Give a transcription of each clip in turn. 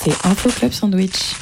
écoutez Info Club Sandwich.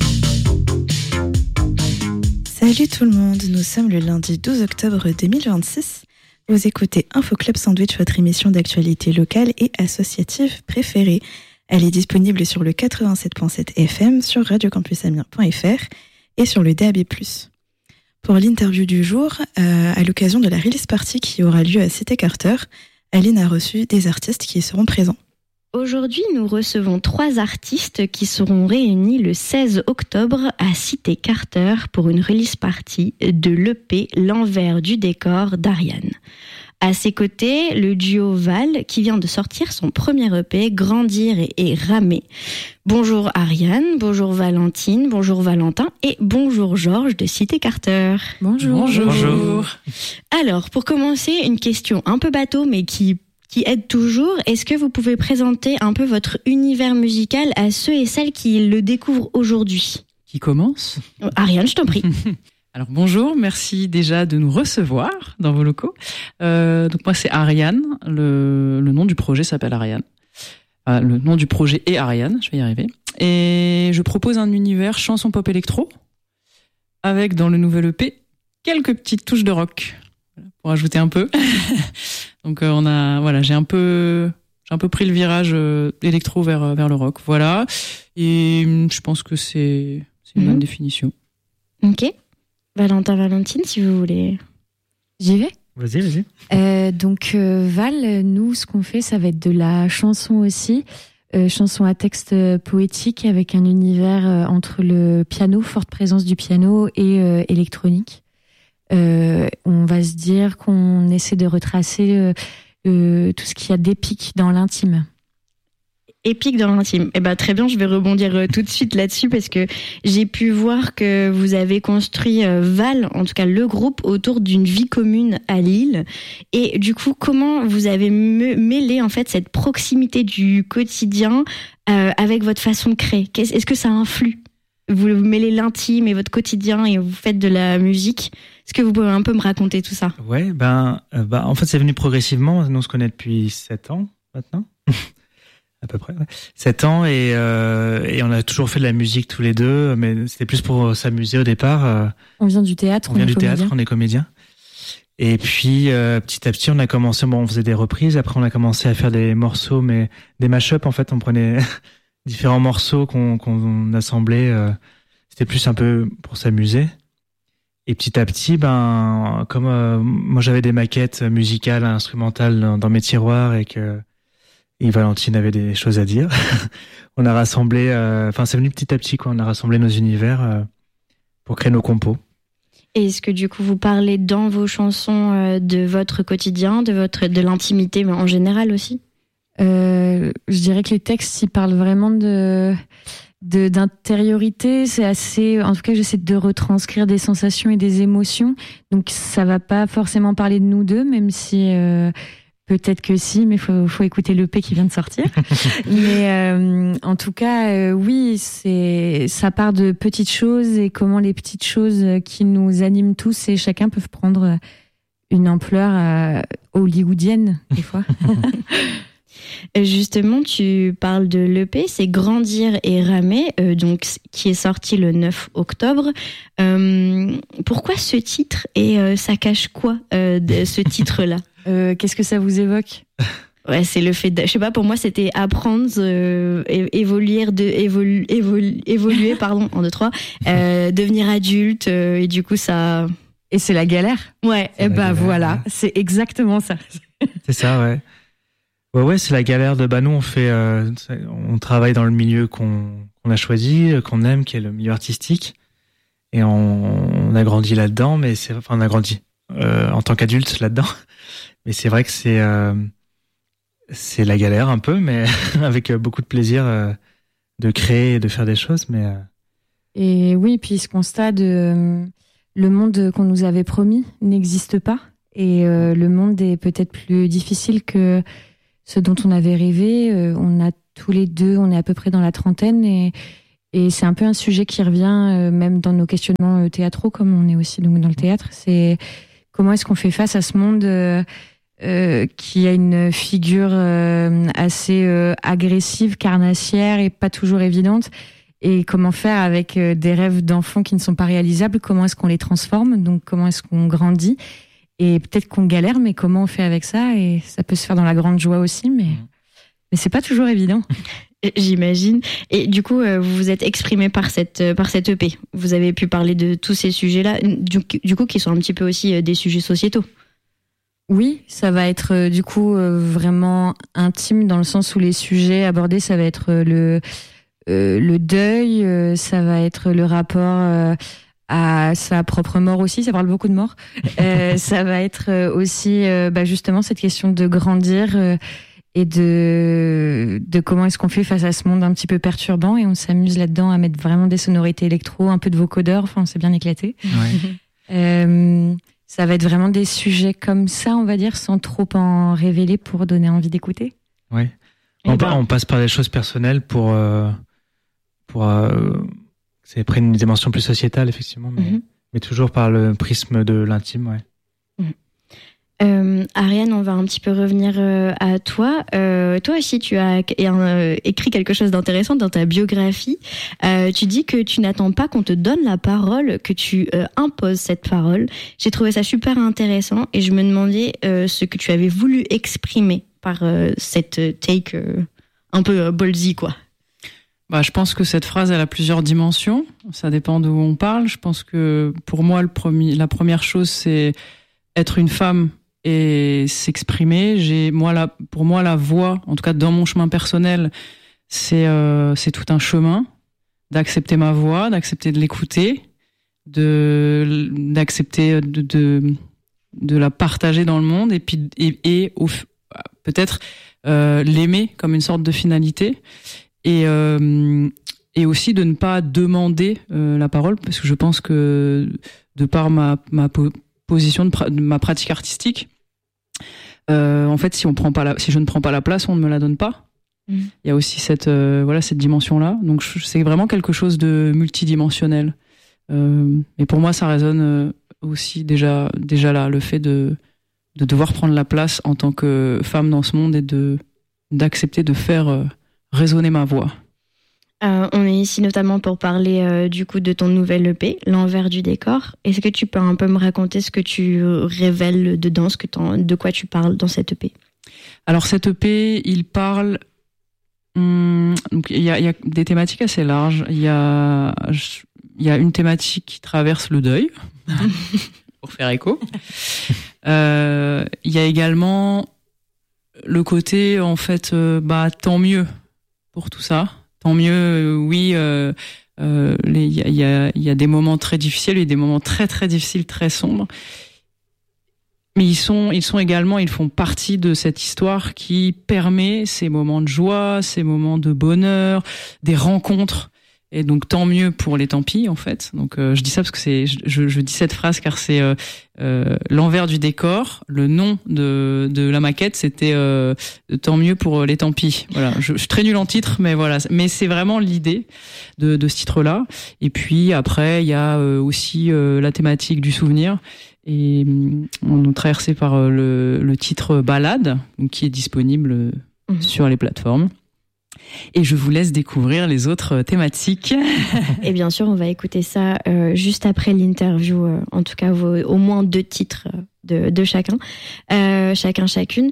Salut tout le monde, nous sommes le lundi 12 octobre 2026. Vous écoutez Info Club Sandwich, votre émission d'actualité locale et associative préférée. Elle est disponible sur le 87.7 FM, sur radiocampusamien.fr et sur le DAB+. Pour l'interview du jour, à l'occasion de la release party qui aura lieu à Cité Carter, Aline a reçu des artistes qui y seront présents. Aujourd'hui, nous recevons 3 artistes qui seront réunis le 16 octobre à Cité Carter pour une release party de l'EP L'envers du décor d'Ariane. À ses côtés, le duo Val qui vient de sortir son premier EP Grandir et ramer. Bonjour Ariane, bonjour Valentine, bonjour Valentin et bonjour Georges de Cité Carter. Bonjour. Bonjour. Alors, pour commencer, une question un peu bateau mais qui aide toujours. Est-ce que vous pouvez présenter un peu votre univers musical à ceux et celles qui le découvrent aujourd'hui ? Qui commence ? Ariane, je t'en prie. Alors bonjour, merci déjà de nous recevoir dans vos locaux. Donc moi c'est Ariane, le nom du projet s'appelle Ariane. Le nom du projet est Ariane, je vais y arriver. Et je propose un univers chanson pop électro, avec dans le nouvel EP quelques petites touches de rock, pour ajouter un peu. Donc j'ai un peu pris le virage électro vers le rock, voilà. Et je pense que c'est une bonne définition. Ok. Valentin, Valentine, si vous voulez. J'y vais ? Vas-y. Donc Val, nous, ce qu'on fait, ça va être de la chanson aussi. Chanson à texte poétique avec un univers entre le piano, forte présence du piano et électronique. On va se dire qu'on essaie de retracer tout ce qu'il y a d'épique dans l'intime. Épique dans l'intime. Eh ben, très bien, je vais rebondir tout de suite là-dessus parce que j'ai pu voir que vous avez construit Val, en tout cas le groupe, autour d'une vie commune à Lille. Et du coup, comment vous avez mêlé en fait cette proximité du quotidien avec votre façon de créer ? Est-ce que ça influe ? Vous mêlez l'intime et votre quotidien et vous faites de la musique. Est-ce que vous pouvez un peu me raconter tout ça ? Ouais, en fait, c'est venu progressivement. Nous, on se connaît depuis 7 ans maintenant. À peu près, ouais. 7 ans et on a toujours fait de la musique tous les deux, mais c'était plus pour s'amuser au départ. On vient du théâtre, on est comédien. Et puis petit à petit, on a commencé, on faisait des reprises, après on a commencé à faire des morceaux, mais des mash-up en fait, on prenait différents morceaux qu'on assemblait, c'était plus un peu pour s'amuser. Et petit à petit, comme moi j'avais des maquettes musicales, instrumentales dans mes tiroirs et Valentine avait des choses à dire. On a rassemblé, c'est venu petit à petit, quoi. On a rassemblé nos univers pour créer nos compos. Et est-ce que du coup vous parlez dans vos chansons de votre quotidien, de l'intimité, mais en général aussi ? Je dirais que les textes, ils parlent vraiment d'intériorité. C'est assez, en tout cas, j'essaie de retranscrire des sensations et des émotions. Donc ça va pas forcément parler de nous deux, même si peut-être que si, mais faut écouter l'EP qui vient de sortir. Mais en tout cas, oui, ça part de petites choses et comment les petites choses qui nous animent tous et chacun peuvent prendre une ampleur hollywoodienne des fois. Justement, tu parles de l'EP, c'est Grandir et ramer, donc qui est sorti le 9 octobre. Pourquoi ce titre et ça cache quoi ce titre-là ? Qu'est-ce que ça vous évoque ? Ouais, c'est le fait je sais pas, pour moi c'était apprendre, évoluer, pardon, 1, 2, 3, devenir adulte, et du coup ça... Et c'est la galère ? Ouais, et voilà, c'est exactement ça. C'est ça, ouais. Ouais, c'est la galère de, nous on travaille dans le milieu qu'on a choisi, qu'on aime, qui est le milieu artistique. Et on a grandi là-dedans, mais on a grandi en tant qu'adulte là-dedans. Mais c'est vrai que c'est la galère un peu, mais avec beaucoup de plaisir de créer et de faire des choses. Mais Et oui, puis ce constat de le monde qu'on nous avait promis n'existe pas. Et le monde est peut-être plus difficile que ce dont on avait rêvé. On a tous les deux, on est à peu près dans la trentaine et c'est un peu un sujet qui revient même dans nos questionnements théâtraux, comme on est aussi donc dans le théâtre. C'est comment est-ce qu'on fait face à ce monde qui a une figure assez agressive, carnassière et pas toujours évidente. Et comment faire avec des rêves d'enfants qui ne sont pas réalisables? Comment est-ce qu'on les transforme? Donc comment est-ce qu'on grandit? Et peut-être qu'on galère, mais comment on fait avec ça? Et ça peut se faire dans la grande joie aussi, mais c'est pas toujours évident. J'imagine. Et du coup, vous vous êtes exprimé par cette EP. Vous avez pu parler de tous ces sujets-là, du coup, qui sont un petit peu aussi des sujets sociétaux. Oui, ça va être du coup vraiment intime dans le sens où les sujets abordés, ça va être le deuil, ça va être le rapport à sa propre mort aussi, ça parle beaucoup de mort. Ça va être aussi justement cette question de grandir et de comment est-ce qu'on fait face à ce monde un petit peu perturbant, et on s'amuse là-dedans à mettre vraiment des sonorités électro, un peu de vocodeur, enfin on s'est bien éclaté. Ouais. Ça va être vraiment des sujets comme ça, on va dire, sans trop en révéler pour donner envie d'écouter. Oui. On passe par des choses personnelles pour c'est prendre une dimension plus sociétale, effectivement, mais toujours par le prisme de l'intime, ouais. Ariane, on va un petit peu revenir à toi. Toi aussi, tu as écrit quelque chose d'intéressant dans ta biographie. Tu dis que tu n'attends pas qu'on te donne la parole, que tu imposes cette parole. J'ai trouvé ça super intéressant et je me demandais ce que tu avais voulu exprimer par cette take un peu ballsy, quoi. Je pense que cette phrase, elle a plusieurs dimensions. Ça dépend d'où on parle. Je pense que pour moi, la première chose, c'est être une femme et s'exprimer. Pour moi, la voix, en tout cas dans mon chemin personnel, c'est tout un chemin d'accepter ma voix, d'accepter de l'écouter, d'accepter de la partager dans le monde, et puis peut-être l'aimer comme une sorte de finalité, et aussi de ne pas demander la parole, parce que je pense que de par ma position de ma pratique artistique, en fait, si je ne prends pas la place, on ne me la donne pas. Il y a aussi cette dimension-là. Donc, c'est vraiment quelque chose de multidimensionnel. Et pour moi, ça résonne aussi déjà là, le fait de devoir prendre la place en tant que femme dans ce monde et d'accepter de faire résonner ma voix. On est ici notamment pour parler du coup de ton nouvel EP, L'envers du décor. Est-ce que tu peux un peu me raconter ce que tu révèles dedans, de quoi tu parles dans cet EP? Alors cet EP, il parle... donc il y a des thématiques assez larges. Il y a une thématique qui traverse le deuil, pour faire écho. Il y a également le côté, en fait, tant mieux pour tout ça. Tant mieux, oui. Il y a des moments très difficiles et des moments très très difficiles, très sombres. Mais ils font partie de cette histoire qui permet ces moments de joie, ces moments de bonheur, des rencontres. Et donc tant mieux pour les tant pis, en fait. Donc je dis ça parce que je dis cette phrase car c'est l'envers du décor. Le nom de la maquette, c'était tant mieux pour les tant pis. Voilà, je suis très nulle en titre, mais voilà. Mais c'est vraiment l'idée de ce titre-là. Et puis après, il y a aussi la thématique du souvenir. Et on est traversé par le titre Balade, qui est disponible sur les plateformes. Et je vous laisse découvrir les autres thématiques. Et bien sûr, on va écouter ça juste après l'interview. En tout cas, au moins 2 titres de chacun, chacune.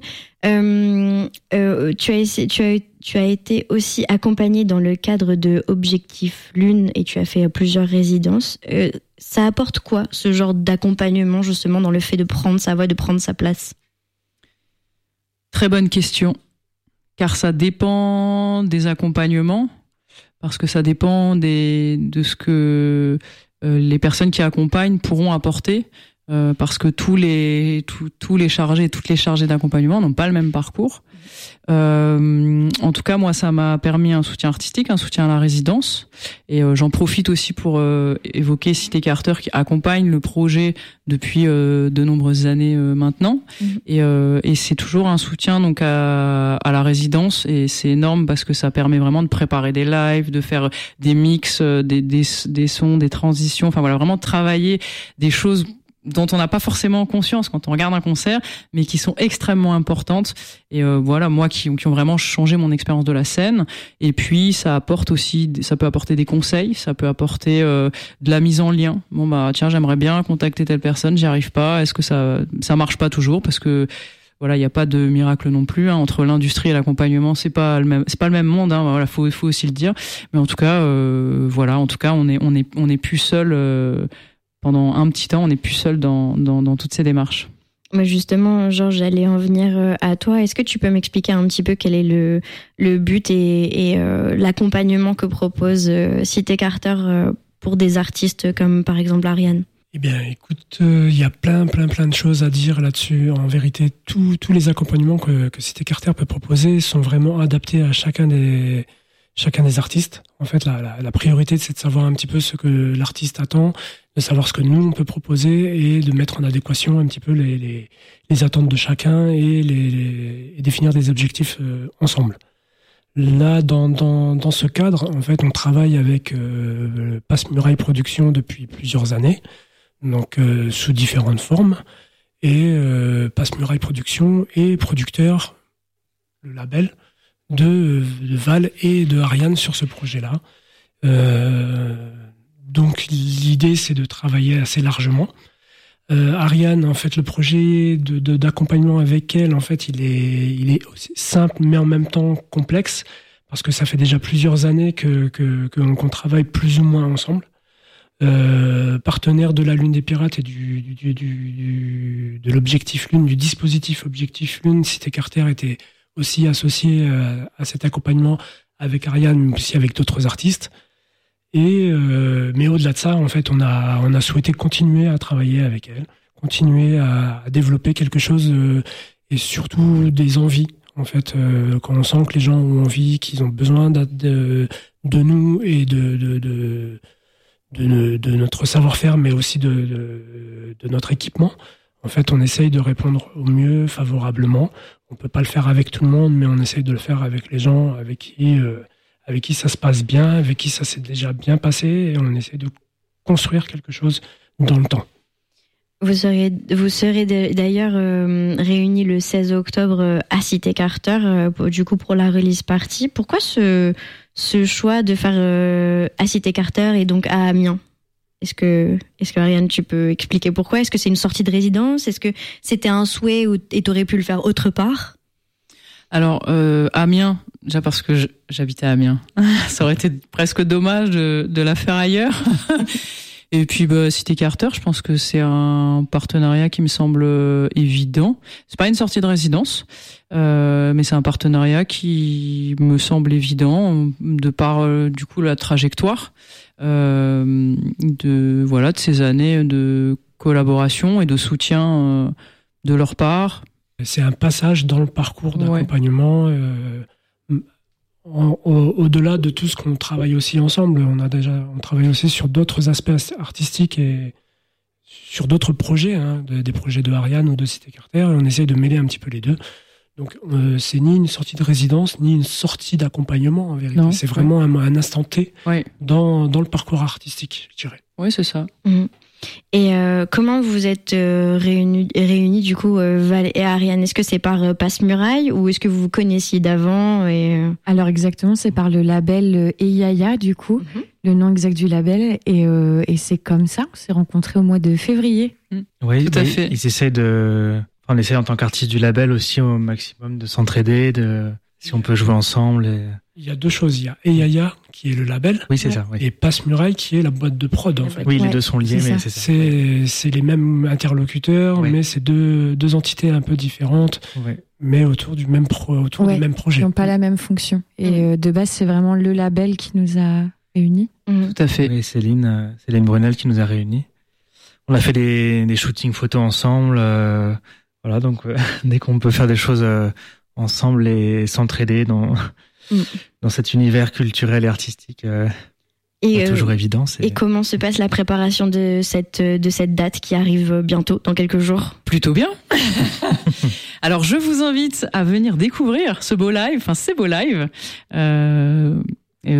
Tu as été aussi accompagnée dans le cadre de Objectif Lune et tu as fait plusieurs résidences. Ça apporte quoi, ce genre d'accompagnement, justement, dans le fait de prendre sa voix, de prendre sa place? Très bonne question. Car ça dépend des accompagnements, parce que ça dépend de ce que les personnes qui accompagnent pourront apporter, parce que tous les chargés, toutes les chargées d'accompagnement n'ont pas le même parcours. En tout cas, moi, ça m'a permis un soutien artistique, un soutien à la résidence, et j'en profite aussi pour évoquer Cité Carter qui accompagne le projet depuis de nombreuses années maintenant, et c'est toujours un soutien donc à la résidence, et c'est énorme parce que ça permet vraiment de préparer des lives, de faire des mix, des sons, des transitions, enfin voilà, vraiment travailler des choses dont on n'a pas forcément conscience quand on regarde un concert, mais qui sont extrêmement importantes. Et voilà, moi qui ont vraiment changé mon expérience de la scène. Et puis ça peut apporter des conseils, ça peut apporter de la mise en lien. Bon bah tiens, j'aimerais bien contacter telle personne, j'y arrive pas. Est-ce que ça marche pas toujours, parce que voilà, il n'y a pas de miracle non plus, hein. Entre l'industrie et l'accompagnement, c'est pas le même monde, hein. Voilà, faut aussi le dire. Mais en tout cas, voilà, en tout cas, on est plus seul. Pendant un petit temps, on n'est plus seul dans toutes ces démarches. Mais justement, Georges, j'allais en venir à toi. Est-ce que tu peux m'expliquer un petit peu quel est le but et l'accompagnement que propose Cité Carter pour des artistes comme par exemple Ariane? Eh bien, écoute, il y a plein de choses à dire là-dessus. En vérité, tous les accompagnements que Cité Carter peut proposer sont vraiment adaptés à chacun des artistes. En fait, la priorité, c'est de savoir un petit peu ce que l'artiste attend, de savoir ce que nous, on peut proposer et de mettre en adéquation un petit peu les attentes de chacun et définir des objectifs ensemble. Là, dans ce cadre, en fait, on travaille avec Passe-Muraille Productions depuis plusieurs années, donc sous différentes formes. Et Passe-Muraille Productions est producteur, le label, de Val et de Ariane sur ce projet-là. Donc l'idée, c'est de travailler assez largement. Ariane, en fait, le projet d'accompagnement avec elle, en fait, il est aussi simple mais en même temps complexe, parce que ça fait déjà plusieurs années qu'on travaille plus ou moins ensemble. Partenaire de la Lune des Pirates et de l'Objectif Lune, du dispositif Objectif Lune, Cité Carter était aussi associé à cet accompagnement avec Ariane, mais aussi avec d'autres artistes. Mais au-delà de ça, en fait, on a souhaité continuer à travailler avec elle, continuer à développer quelque chose et surtout des envies. En fait, quand on sent que les gens ont envie, qu'ils ont besoin de nous et de notre savoir-faire, mais aussi de notre équipement. En fait, on essaye de répondre au mieux, favorablement. On peut pas le faire avec tout le monde, mais on essaye de le faire avec les gens avec qui ça se passe bien, avec qui ça s'est déjà bien passé, et on essaie de construire quelque chose dans le temps. Vous serez d'ailleurs réunis le 16 octobre à Cité Carter, du coup pour la release party. Pourquoi ce choix de faire à Cité Carter et donc à Amiens? Est-ce que Ariane, tu peux expliquer pourquoi? Est-ce que c'est une sortie de résidence? Est-ce que c'était un souhait et t'aurais pu le faire autre part? Alors, Amiens, déjà parce que j'habitais à Amiens. Ça aurait été presque dommage de la faire ailleurs. Et puis, Cité Carter, je pense que c'est un partenariat qui me semble évident. C'est pas une sortie de résidence, mais c'est un partenariat qui me semble évident de par, du coup, la trajectoire de ces années de collaboration et de soutien de leur part. C'est un passage dans le parcours d'accompagnement. Au-delà de tout ce qu'on travaille aussi ensemble, on travaille aussi sur d'autres aspects artistiques et sur d'autres projets, des projets de Ariane ou de Cité Carter, et on essaie de mêler un petit peu les deux. Donc c'est ni une sortie de résidence, ni une sortie d'accompagnement en vérité. Non, c'est vraiment un instant T dans le parcours artistique, je dirais. Oui, c'est ça. Mmh. Et comment vous êtes réunis du coup, Val et Ariane? Est-ce que c'est par Passe-Muraille ou est-ce que vous vous connaissiez d'avant Alors exactement, c'est par le label Eyaya du coup, le nom exact du label, et c'est comme ça, on s'est rencontrés au mois de février. Oui, tout à fait. Ils essayent on essaie en tant qu'artiste du label aussi au maximum de s'entraider, si on peut jouer ensemble. Il y a deux choses. Il y a Eyaya, qui est le label. Oui, c'est ça. Oui. Et Passe-Muraille, qui est la boîte de prod, en fait. Oui, les deux sont liés, mais c'est ça. C'est les mêmes interlocuteurs, mais c'est deux entités un peu différentes, mais autour du même projet. Qui n'ont pas la même fonction. Et de base, c'est vraiment le label qui nous a réunis. Tout à fait. Et Céline Brunel qui nous a réunis. On a fait des shootings photos ensemble. Voilà, donc dès qu'on peut faire des choses ensemble et s'entraider dans cet univers culturel et artistique, c'est toujours évident. Et comment se passe la préparation de cette date qui arrive bientôt, dans quelques jours? Plutôt bien. Alors je vous invite à venir découvrir ces beaux lives. Et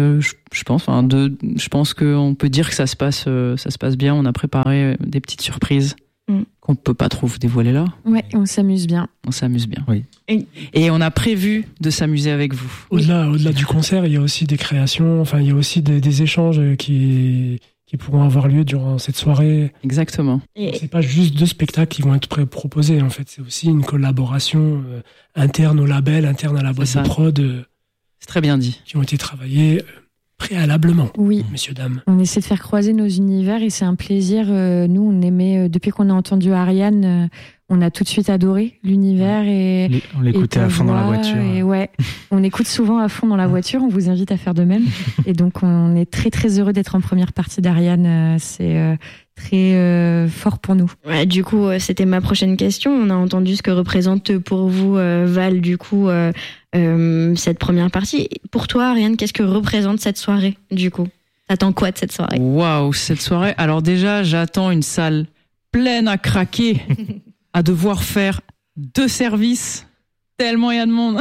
je pense qu'on peut dire que ça se passe bien. On a préparé des petites surprises. qu'on peut pas trop vous dévoiler là. Ouais, on s'amuse bien. On s'amuse bien. Oui. Et on a prévu de s'amuser avec vous. Au-delà du concert, il y a aussi des créations, enfin, il y a aussi des échanges qui pourront avoir lieu durant cette soirée. Exactement. C'est pas juste 2 spectacles qui vont être proposés, en fait. C'est aussi une collaboration interne au label, interne à la boîte de prod. C'est très bien dit. Qui ont été travaillés préalablement, oui. Messieurs, dames. On essaie de faire croiser nos univers et c'est un plaisir. Nous, on aimait, depuis qu'on a entendu Ariane, on a tout de suite adoré l'univers. On l'écoutait à fond dans la voiture. Et ouais, on écoute souvent à fond dans la voiture, on vous invite à faire de même. Et donc, on est très très heureux d'être en première partie d'Ariane. C'est très fort pour nous. Ouais, du coup, c'était ma prochaine question. On a entendu ce que représente pour vous, Val, du coup, cette première partie. Pour toi, Ariane, qu'est-ce que représente cette soirée, du coup ? T'attends quoi de cette soirée ? Waouh, cette soirée. Alors déjà, j'attends une salle pleine à craquer, à devoir faire 2 services, tellement il y a de monde.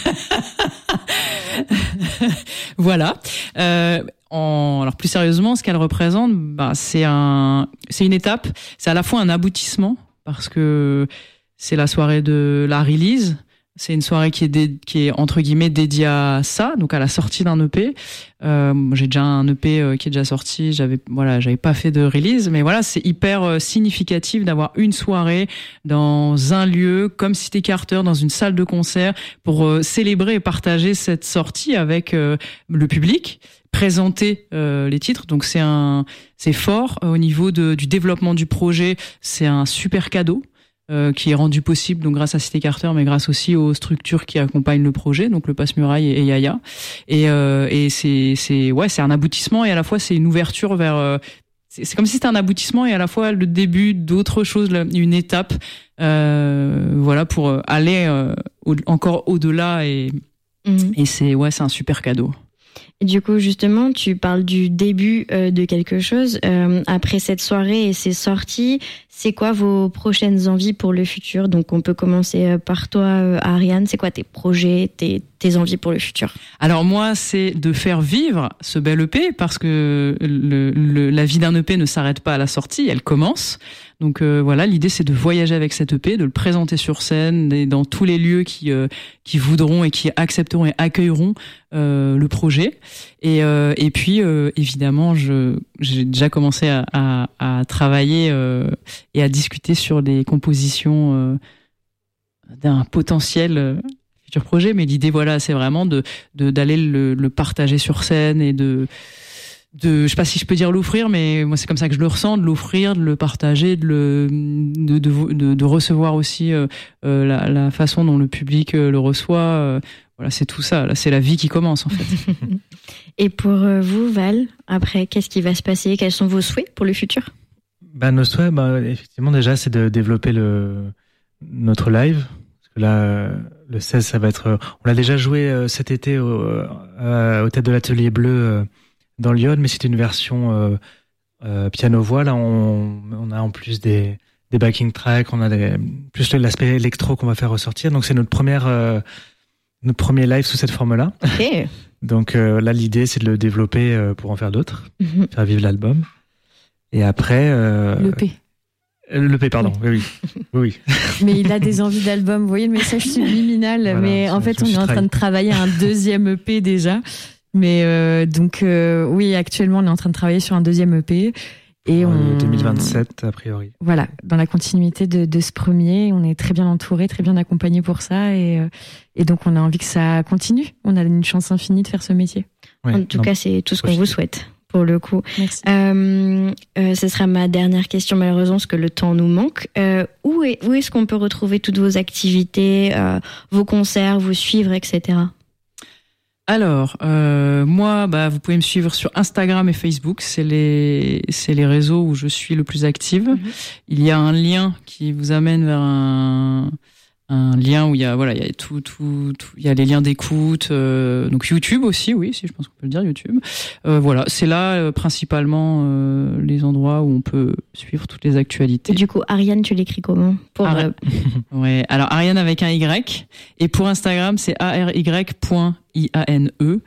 Voilà. Alors plus sérieusement, ce qu'elle représente, c'est une étape. C'est à la fois un aboutissement parce que c'est la soirée de la release. C'est une soirée qui est entre guillemets dédiée à ça, donc à la sortie d'un EP. J'ai déjà un EP qui est déjà sorti. J'avais pas fait de release, mais voilà, c'est hyper significatif d'avoir une soirée dans un lieu comme Cité Carter, dans une salle de concert, pour célébrer et partager cette sortie avec le public, présenter les titres. Donc c'est fort au niveau du développement du projet. C'est un super cadeau. Qui est rendu possible donc grâce à Cité Carter, mais grâce aussi aux structures qui accompagnent le projet, donc le Passe-Muraille et Yaya. Et c'est un aboutissement et à la fois c'est une ouverture vers. C'est comme si c'était un aboutissement et à la fois le début d'autre chose, une étape, pour aller encore au-delà et c'est un super cadeau. Et du coup, justement, tu parles du début de quelque chose. Après cette soirée et ces sorties, c'est quoi vos prochaines envies pour le futur ? Donc, on peut commencer par toi, Ariane. C'est quoi tes projets, tes envies pour le futur ? Alors moi, c'est de faire vivre ce bel EP parce que la vie d'un EP ne s'arrête pas à la sortie, elle commence. Donc l'idée c'est de voyager avec cet EP, de le présenter sur scène et dans tous les lieux qui voudront et qui accepteront et accueilleront le projet. Et puis évidemment, j'ai déjà commencé à travailler et à discuter sur les compositions d'un potentiel futur projet. Mais l'idée c'est vraiment d'aller le partager sur scène et de je sais pas si je peux dire l'offrir, mais moi c'est comme ça que je le ressens, de l'offrir, de le partager, de recevoir aussi la façon dont le public le reçoit. C'est tout ça. Là, c'est la vie qui commence en fait. Et pour vous, Val, après, qu'est-ce qui va se passer ? Quels sont vos souhaits pour le futur ? Nos souhaits, effectivement, déjà, c'est de développer notre live. Parce que là, le 16, ça va être. On l'a déjà joué cet été au Tête de l'Atelier Bleu. Dans Lyon, mais c'est une version piano-voix. Là, on a en plus des backing tracks, on a plus l'aspect électro qu'on va faire ressortir. Donc, c'est notre premier live sous cette forme-là. Okay. Donc, là, l'idée, c'est de le développer pour en faire d'autres, faire vivre l'album. Et après... L'EP. L'EP, pardon, oui. Mais il a des envies d'album. Vous voyez le message subliminal. Voilà, mais en fait, on est en train de travailler un 2e EP déjà. Mais oui, actuellement, on est en train de travailler sur un 2e EP. Et 2027, a priori. Voilà, dans la continuité de ce premier, on est très bien entouré, très bien accompagné pour ça. Et donc, on a envie que ça continue. On a une chance infinie de faire ce métier. Ouais, en tout cas, c'est tout ce qu'on vous souhaite, pour le coup. Merci. Ce sera ma dernière question, malheureusement, parce que le temps nous manque. Où est-ce qu'on peut retrouver toutes vos activités, vos concerts, vous suivre, etc. Alors, moi, vous pouvez me suivre sur Instagram et Facebook. C'est les réseaux où je suis le plus active. Il y a un lien qui vous amène vers un lien où il y a tout, il y a les liens d'écoute, donc YouTube aussi, oui, si je pense qu'on peut le dire, YouTube. C'est là principalement les endroits où on peut suivre toutes les actualités. Et du coup, Ariane, tu l'écris comment Ouais, alors Ariane avec un Y, et pour Instagram c'est ary.iane.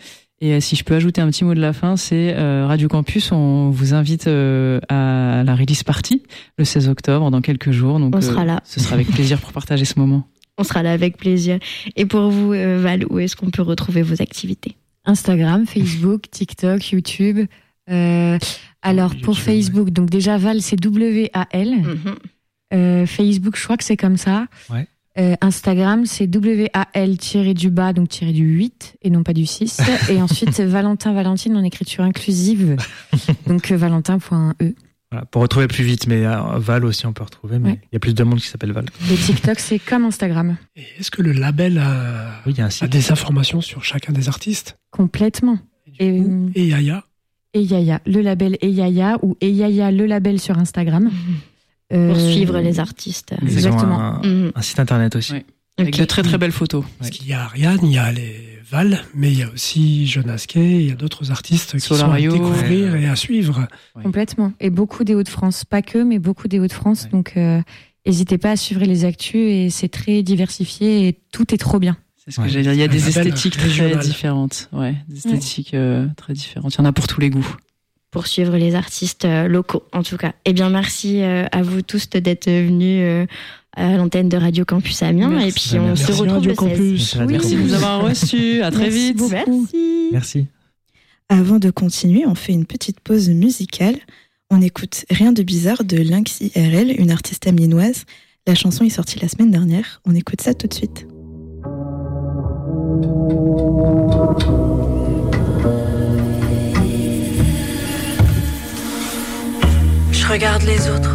Et si je peux ajouter un petit mot de la fin, c'est Radio Campus, on vous invite à la release party le 16 octobre, dans quelques jours. Donc, on sera là. Ce sera avec plaisir pour partager ce moment. On sera là avec plaisir. Et pour vous, Val, où est-ce qu'on peut retrouver vos activités ? Instagram, Facebook, TikTok, YouTube. Alors, pour Facebook, donc déjà, Val, c'est WAL. Facebook, je crois que c'est comme ça. Ouais. Instagram, c'est WAL-du-bas, donc tiré du 8 et non pas du 6. Et ensuite, Valentine en écriture inclusive. Donc, valentin.e. Voilà, pour retrouver plus vite, mais Val aussi on peut retrouver, mais il y a plus de monde qui s'appelle Val. Le TikTok, c'est comme Instagram. Et est-ce que le label a des informations sur chacun des artistes ? Complètement. Et Yaya ? Et Yaya, le label Et Yaya, ou Et Yaya, le label sur Instagram. Pour suivre les artistes. Exactement. Un site internet aussi. Oui. Avec de très très belles photos. Parce qu'il y a Ariane, il y a les Val, mais il y a aussi Jonas Kay, il y a d'autres artistes qui Solario, sont à découvrir et à suivre. Ouais. Complètement. Et beaucoup des Hauts-de-France. Pas que, mais beaucoup des Hauts-de-France. Ouais. Donc, n'hésitez pas à suivre les actus et c'est très diversifié et tout est trop bien. C'est ce que j'allais dire. Il y a des esthétiques très différentes. Ouais, des esthétiques très différentes. Il y en a pour tous les goûts. Pour suivre les artistes locaux, en tout cas. Eh bien, merci à vous tous d'être venus à l'antenne de Radio Campus Amiens. Merci. Et puis, on se retrouve le 16. Merci de nous avoir reçus. À très vite. Merci. Avant de continuer, on fait une petite pause musicale. On écoute Rien de bizarre de Lynx IRL, une artiste amiénoise. La chanson est sortie la semaine dernière. On écoute ça tout de suite. Je regarde les autres